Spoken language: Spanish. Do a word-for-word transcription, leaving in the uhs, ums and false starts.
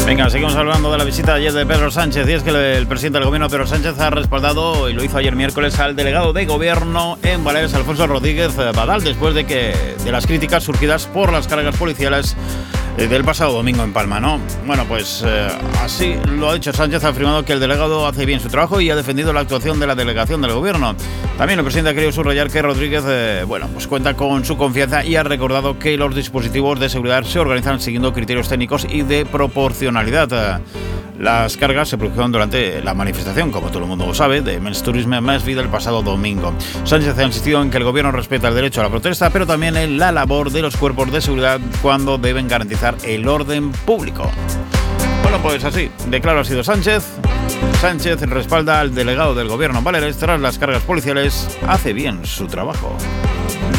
Venga, seguimos hablando de la visita ayer de Pedro Sánchez, y es que el presidente del gobierno, Pedro Sánchez, ha respaldado, y lo hizo ayer miércoles, al delegado de gobierno en Baleares, Alfonso Rodríguez Badal, después de que de las críticas surgidas por las cargas policiales del pasado domingo en Palma, ¿no? Bueno, pues eh, así lo ha dicho Sánchez, ha afirmado que el delegado hace bien su trabajo y ha defendido la actuación de la delegación del gobierno. También el presidente ha querido subrayar que Rodríguez, eh, bueno, pues cuenta con su confianza y ha recordado que los dispositivos de seguridad se organizan siguiendo criterios técnicos y de proporcionalidad. Las cargas se produjeron durante la manifestación, como todo el mundo lo sabe, de Men's Tourism Mesby del pasado domingo. Sánchez ha insistido en que el gobierno respeta el derecho a la protesta, pero también en la labor de los cuerpos de seguridad cuando deben garantizar el orden público. Bueno, pues así, de claro ha sido Sánchez. Sánchez respalda al delegado del gobierno en Baleares tras las cargas policiales. Hace bien su trabajo.